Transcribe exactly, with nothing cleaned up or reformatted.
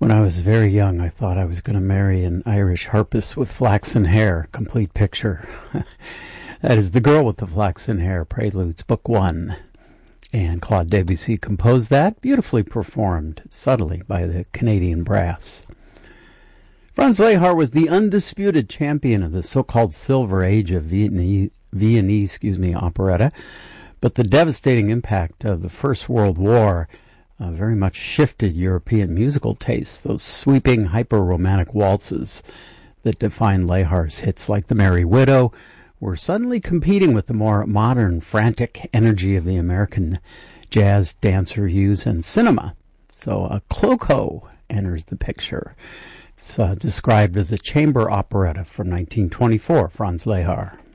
When I was very young, I thought I was going to marry an Irish harpist with flaxen hair. Complete picture. That is The Girl with the Flaxen Hair, Preludes, Book One. And Claude Debussy composed that, beautifully performed, subtly, by the Canadian brass. Franz Lehár was the undisputed champion of the so-called Silver Age of Viennese, Viennese excuse me, operetta, but the devastating impact of the First World War Uh, very much shifted European musical tastes, those sweeping, hyper-romantic waltzes that define Lehár's hits like The Merry Widow were suddenly competing with the more modern, frantic energy of the American jazz, dance revues, and cinema. So a cloco enters the picture. It's uh, described as a chamber operetta from nineteen twenty-four, Franz Lehár.